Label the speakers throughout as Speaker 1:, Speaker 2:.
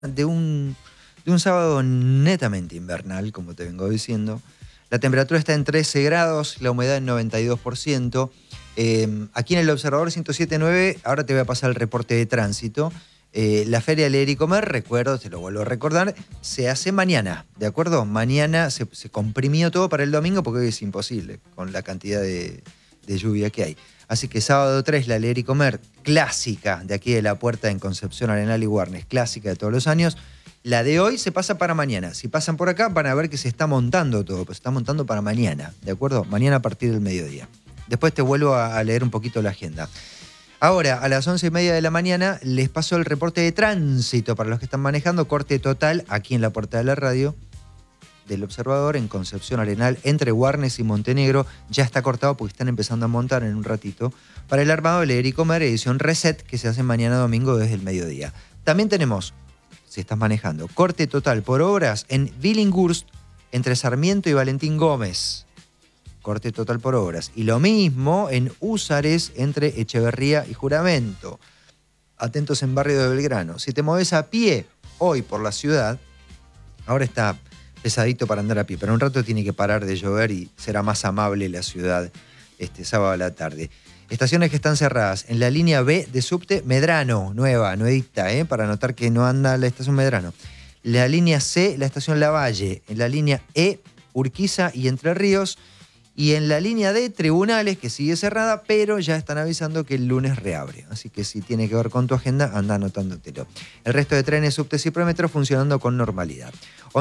Speaker 1: de un, de un sábado netamente invernal, como te vengo diciendo. La temperatura está en 13 grados, la humedad en 92%. Aquí en el Observador 107.9, ahora te voy a pasar el reporte de tránsito. La Feria Leer y Comer, recuerdo, te lo vuelvo a recordar, se hace mañana, ¿de acuerdo? Mañana se comprimió todo para el domingo porque hoy es imposible con la cantidad de lluvia que hay. Así que sábado 3, la Leer y Comer, clásica de aquí de la puerta en Concepción, Arenal y Warnes, clásica de todos los años. La de hoy se pasa para mañana. Si pasan por acá van a ver que se está montando todo, pero se está montando para mañana, ¿de acuerdo? Mañana a partir del mediodía. Después te vuelvo a leer un poquito la agenda. Ahora, a las 11:30 de la mañana, les paso el reporte de tránsito para los que están manejando. Corte total aquí en la puerta de la radio del Observador en Concepción Arenal, entre Warnes y Montenegro. Ya está cortado porque están empezando a montar en un ratito. Para el armado de Leer y Comer, edición Reset, que se hace mañana domingo desde el mediodía. También tenemos, si estás manejando, corte total por obras en Billinghurst, entre Sarmiento y Valentín Gómez. Corte total por obras. Y lo mismo en Húsares, entre Echeverría y Juramento. Atentos en Barrio de Belgrano. Si te mueves a pie hoy por la ciudad, ahora está pesadito para andar a pie, pero un rato tiene que parar de llover y será más amable la ciudad este sábado a la tarde. Estaciones que están cerradas. En la línea B de subte, Medrano, nuevita, para notar que no anda la estación Medrano. La línea C, la estación Lavalle. En la línea E, Urquiza y Entre Ríos. Y en la línea D, Tribunales, que sigue cerrada, pero ya están avisando que el lunes reabre. Así que si tiene que ver con tu agenda, anda anotándotelo. El resto de trenes, subtes y premetros funcionando con normalidad.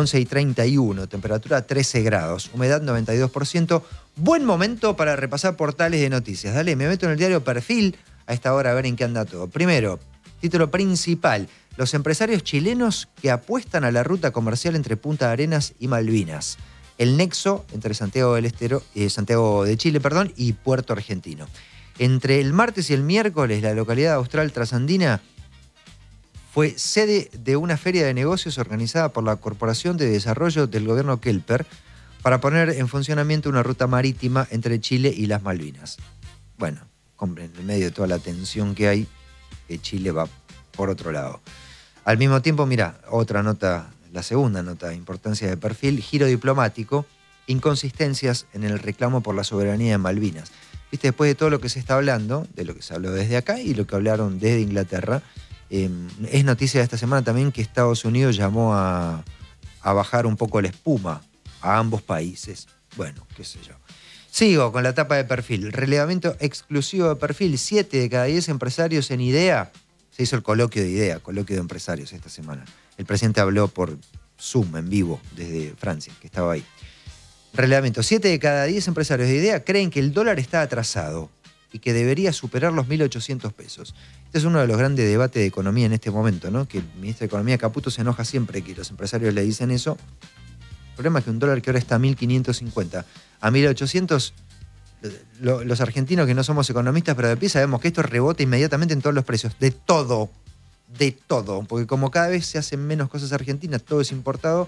Speaker 1: 11:31, temperatura 13 grados, humedad 92%. Buen momento para repasar portales de noticias. Dale, me meto en el diario Perfil a esta hora a ver en qué anda todo. Primero, título principal: los empresarios chilenos que apuestan a la ruta comercial entre Punta Arenas y Malvinas. El nexo entre Santiago de Chile, y Puerto Argentino. Entre el martes y el miércoles, la localidad austral trasandina fue sede de una feria de negocios organizada por la Corporación de Desarrollo del Gobierno Kelper para poner en funcionamiento una ruta marítima entre Chile y las Malvinas. Bueno, en el medio de toda la tensión que hay, Chile va por otro lado. Al mismo tiempo, mira, otra nota. La segunda nota de importancia de Perfil: giro diplomático, inconsistencias en el reclamo por la soberanía de Malvinas. Viste, después de todo lo que se está hablando, de lo que se habló desde acá y lo que hablaron desde Inglaterra, es noticia de esta semana también que Estados Unidos llamó a bajar un poco la espuma a ambos países. Bueno, qué sé yo. Sigo con la tapa de Perfil. Relevamiento exclusivo de Perfil. 7 de cada 10 empresarios en IDEA. Se hizo el coloquio de IDEA, coloquio de empresarios esta semana. El presidente habló por Zoom, en vivo, desde Francia, que estaba ahí. Relevamiento: 7 de cada 10 empresarios de IDEA creen que el dólar está atrasado y que debería superar los 1.800 pesos. Este es uno de los grandes debates de economía en este momento, ¿no? Que el ministro de Economía, Caputo, se enoja siempre que los empresarios le dicen eso. El problema es que un dólar que ahora está a 1.550, a 1.800... Los argentinos que no somos economistas, pero de pie sabemos que esto rebota inmediatamente en todos los precios, de todo, porque como cada vez se hacen menos cosas argentinas, todo es importado,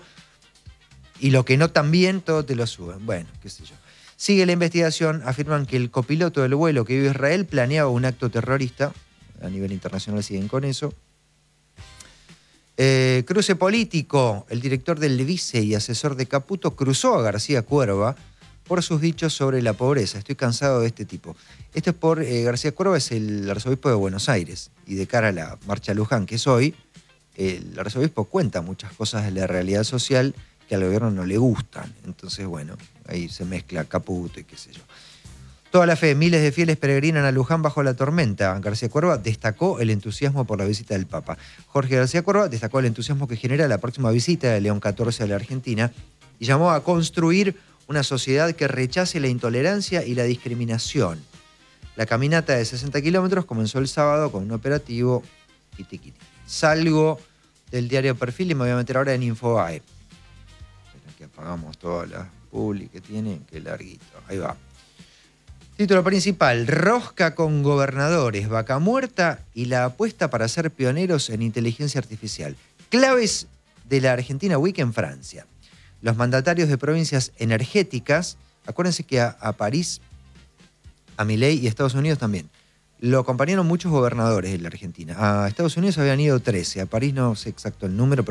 Speaker 1: y lo que no tan bien, todo te lo suben. Bueno, qué sé yo. Sigue la investigación, afirman que el copiloto del vuelo que iba a Israel planeaba un acto terrorista, a nivel internacional siguen con eso. Cruce político: el director del Vice y asesor de Caputo cruzó a García Cuerva por sus dichos sobre la pobreza. Estoy cansado de este tipo. Esto es por García Cuerva, es el arzobispo de Buenos Aires, y de cara a la marcha Luján, que es hoy, el arzobispo cuenta muchas cosas de la realidad social que al gobierno no le gustan. Entonces, bueno, ahí se mezcla Caputo y qué sé yo. Toda la fe: miles de fieles peregrinan a Luján bajo la tormenta. García Cuerva destacó el entusiasmo por la visita del Papa. Jorge García Cuerva destacó el entusiasmo que genera la próxima visita de León XIV a la Argentina y llamó a construir una sociedad que rechace la intolerancia y la discriminación. La caminata de 60 kilómetros comenzó el sábado con un operativo Kitiquiti. Salgo del diario Perfil y me voy a meter ahora en Infobae. Espera que apagamos todas las publi que tienen, que larguito. Ahí va. Título principal: rosca con gobernadores, vaca muerta y la apuesta para ser pioneros en inteligencia artificial. Claves de la Argentina Week en Francia. Los mandatarios de provincias energéticas, acuérdense que a París, a Milei y a Estados Unidos también, lo acompañaron muchos gobernadores de la Argentina. A Estados Unidos habían ido 13, a París no sé exacto el número,